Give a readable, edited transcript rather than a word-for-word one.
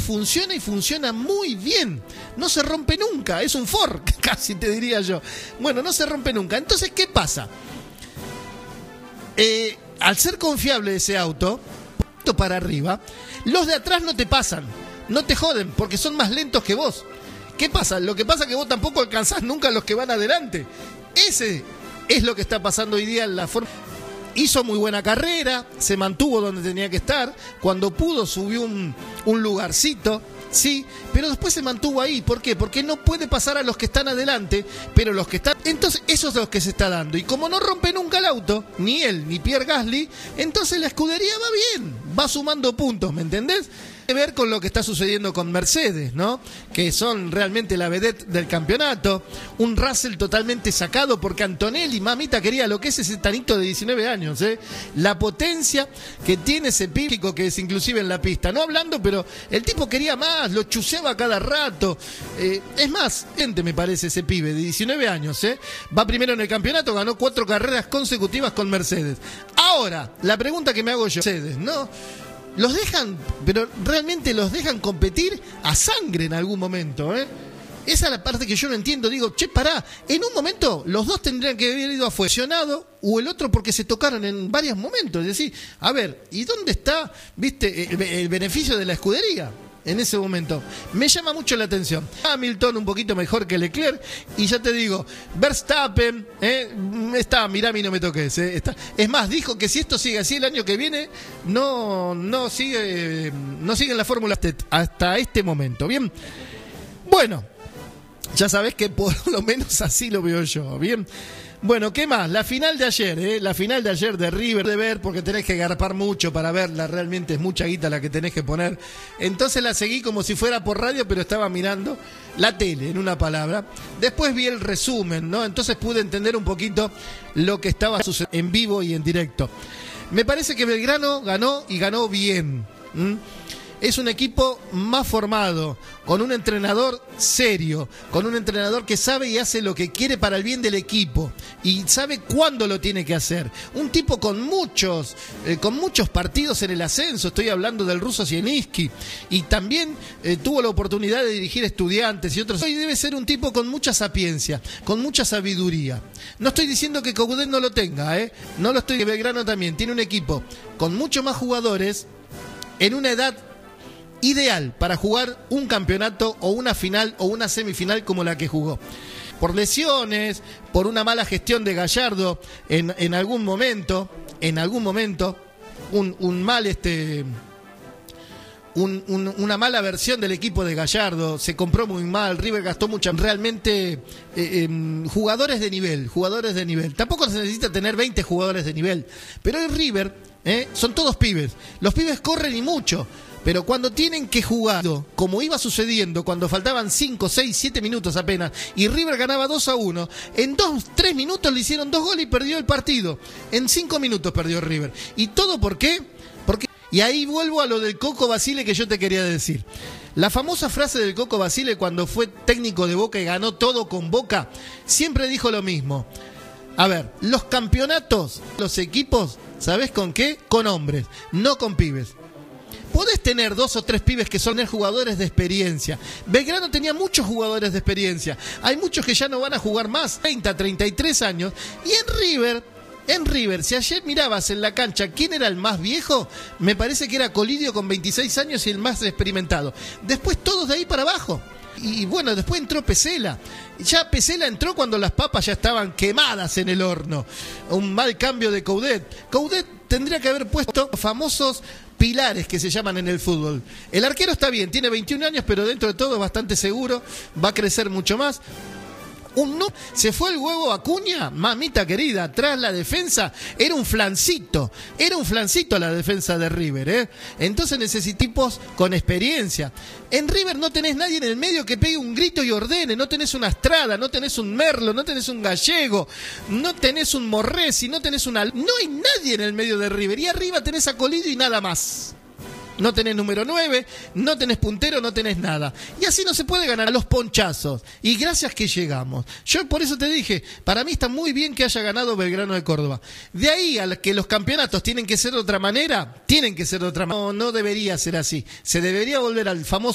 funciona y funciona muy bien. No se rompe nunca, es un Ford, casi te diría yo. Bueno, no se rompe nunca. Entonces, ¿qué pasa? Al ser confiable ese auto, para arriba, los de atrás no te pasan, no te joden, porque son más lentos que vos. ¿Qué pasa? Lo que pasa es que vos tampoco alcanzás nunca a los que van adelante. Ese es lo que está pasando hoy día en la Fórmula. Hizo muy buena carrera, se mantuvo donde tenía que estar, cuando pudo subió un lugarcito, sí, pero después se mantuvo ahí. ¿Por qué? Porque no puede pasar a los que están adelante, pero los que están... Entonces, eso es lo que se está dando. Y como no rompe nunca el auto, ni él, ni Pierre Gasly, entonces la escudería va bien, va sumando puntos, ¿me entendés? Que ver con lo que está sucediendo con Mercedes, ¿no? Que son realmente la vedette del campeonato. Un Russell totalmente sacado porque Antonelli, mamita quería, lo que es ese tanito de 19 años, ¿eh? La potencia que tiene ese píblico que es inclusive en la pista. No hablando, pero el tipo quería más, lo chuseaba cada rato. Es más, gente me parece ese pibe de 19 años, ¿eh? Va primero en el campeonato, ganó 4 carreras consecutivas con Mercedes. Ahora, la pregunta que me hago yo, Mercedes, ¿no? Los dejan, pero realmente los dejan competir a sangre en algún momento, ¿eh? Esa es la parte que yo no entiendo. Digo, che, pará, en un momento los dos tendrían que haber ido afusionado o el otro porque se tocaron en varios momentos. Es decir, a ver, ¿y dónde está, viste, el beneficio de la escudería? En ese momento me llama mucho la atención. Hamilton un poquito mejor que Leclerc y ya te digo, Verstappen mirá, a mí no me toques, está. Es más, dijo que si esto sigue así el año que viene no sigue en la Fórmula hasta este momento. Bien, bueno, ya sabés que por lo menos así lo veo yo. Bien. Bueno, ¿qué más? La final de ayer, la final de ayer de River, de ver, porque tenés que garpar mucho para verla, realmente es mucha guita la que tenés que poner. Entonces la seguí como si fuera por radio, pero estaba mirando la tele, en una palabra. Después vi el resumen, ¿no? Entonces pude entender un poquito lo que estaba sucediendo en vivo y en directo. Me parece que Belgrano ganó y ganó bien. Es un equipo más formado, con un entrenador serio, con un entrenador que sabe y hace lo que quiere para el bien del equipo y sabe cuándo lo tiene que hacer. Un tipo con muchos partidos en el ascenso, estoy hablando del ruso Zielinski, y también tuvo la oportunidad de dirigir Estudiantes y otros. Hoy debe ser un tipo con mucha sapiencia, con mucha sabiduría. No estoy diciendo que Coudet no lo tenga, no lo estoy. Belgrano también tiene un equipo con muchos más jugadores en una edad ideal para jugar un campeonato o una final o una semifinal como la que jugó. Por lesiones, por una mala gestión de Gallardo en algún momento, una mala versión del equipo de Gallardo, se compró muy mal, River gastó mucho, realmente jugadores de nivel. Tampoco se necesita tener 20 jugadores de nivel, pero en River son todos pibes. Los pibes corren y mucho. Pero cuando tienen que jugar, como iba sucediendo, cuando faltaban 5, 6, 7 minutos apenas, y River ganaba 2-1, en 2-3 minutos le hicieron 2 goles y perdió el partido. En 5 minutos perdió River. ¿Y todo por qué? Y ahí vuelvo a lo del Coco Basile que yo te quería decir. La famosa frase del Coco Basile cuando fue técnico de Boca y ganó todo con Boca, siempre dijo lo mismo. A ver, los campeonatos, los equipos, ¿sabés con qué? Con hombres, no con pibes. Podés tener 2 o 3 pibes que son jugadores de experiencia. Belgrano tenía muchos jugadores de experiencia. Hay muchos que ya no van a jugar más, 30, 33 años. Y en River, si ayer mirabas en la cancha quién era el más viejo, me parece que era Colidio con 26 años y el más experimentado. Después todos de ahí para abajo. Y bueno, después entró Pesela. Ya Pesela entró cuando las papas ya estaban quemadas en el horno. Un mal cambio de Coudet. Coudet tendría que haber puesto famosos pilares que se llaman en el fútbol. El arquero está bien, tiene 21 años, pero dentro de todo es bastante seguro, va a crecer mucho más. Se fue el huevo Acuña, mamita querida, tras la defensa, era un flancito a la defensa de River, Entonces necesitas tipos con experiencia. En River no tenés nadie en el medio que pegue un grito y ordene, no tenés una Estrada, no tenés un Merlo, no tenés un Gallego, no tenés un Morresi, no hay nadie en el medio de River, y arriba tenés a Colidio y nada más. No tenés número 9, no tenés puntero, no tenés nada. Y así no se puede ganar a los ponchazos. Y gracias que llegamos. Yo por eso te dije, para mí está muy bien que haya ganado Belgrano de Córdoba. De ahí a que los campeonatos tienen que ser de otra manera, no debería ser así. Se debería volver al famoso